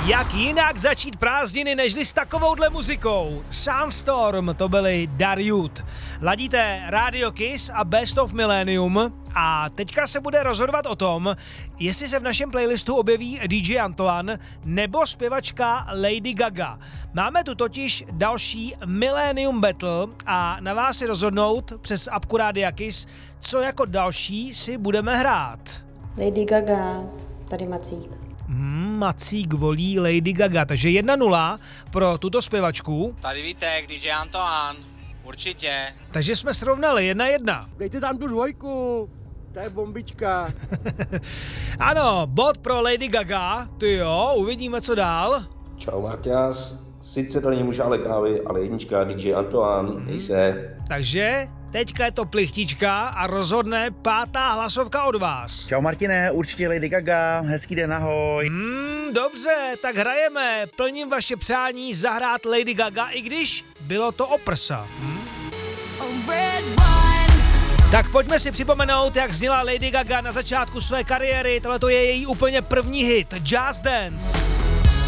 Jak jinak začít prázdniny nežli s takovouhle muzikou? Sandstorm, to byli Darude. Ladíte Radio Kiss a Best of Millennium a teďka se bude rozhodovat o tom, jestli se v našem playlistu objeví DJ Antoine nebo zpěvačka Lady Gaga. Máme tu totiž další Millennium Battle a na vás si rozhodnout přes apku Rádia Kiss, co jako další si budeme hrát. Lady Gaga, tady Macík. Macík volí Lady Gaga, takže 1-0 pro tuto zpěvačku. Tady Vítek, DJ Antoine, určitě. Takže jsme srovnali 1-1. Dejte tam tu dvojku, to je bombička. Ano, bod pro Lady Gaga, ty jo, uvidíme co dál. Čau Marťas, sice to není mužále kávy, ale jednička DJ Antoine, hej se. Takže teďka je to plichtička a rozhodne pátá hlasovka od vás. Čau Martine, určitě Lady Gaga, hezký den, ahoj. Dobře, tak hrajeme. Plním vaše přání zahrát Lady Gaga, i když bylo to o prsa. Tak pojďme si připomenout, jak zněla Lady Gaga na začátku své kariéry. Tohle to je její úplně první hit, Just Dance.